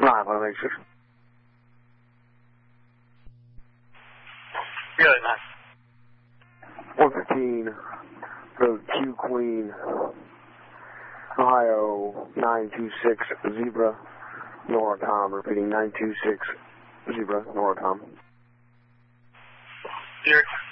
556. Good, man. 115, road Q Queen, Ohio 926 Zebra, Nora Tom, repeating 926 Zebra, Nora Tom. Here.